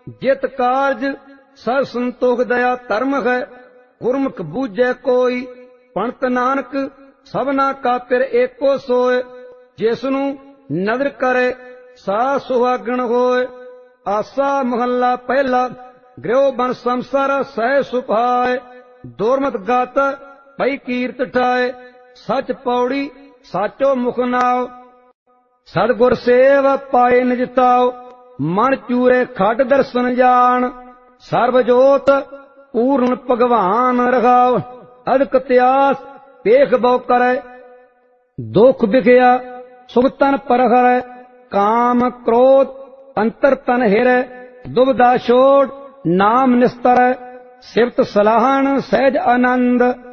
जित कारज सर संतोख दया धर्म है, गुरमुख बूझे कोई पंत नानक सबना का पिर एको सोए। जिसनु नदर करे सा सुहागण होए। आसा महला पहला गृह बन संसार सह सुभाए। दुरमत गात पई कीर्त ठाए, सच पौड़ी साचो मुख नाव। सतगुर सेव पाए निज ताव, मन चूरे खट दर्शन जान। सर्वजोत पूर्ण भगवान रखाव, अदक त्यास देख बहु करे। दुख बिखया सुख तन पर हरै, काम क्रोध अंतर तन हिरै। दुविधा छोड़ नाम निस्तर, सिफत सलाहन सहज आनंद।